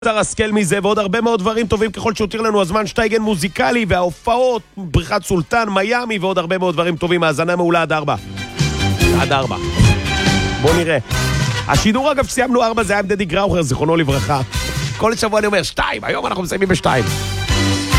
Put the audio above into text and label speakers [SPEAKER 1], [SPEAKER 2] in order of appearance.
[SPEAKER 1] השכל מזה ועוד הרבה מאוד דברים טובים ככל שיותיר לנו הזמן, שטייגן מוזיקלי וההופעות, בריכת סולטן, מיאמי ועוד הרבה מאוד דברים טובים. האזנה מעולה עד 4. בוא נראה. השידור אגב שסיימנו 4 זה היה עם דדי גראוכר, זיכרונו לברכה. כל שבוע אני אומר 2, היום אנחנו מסיימים ב2.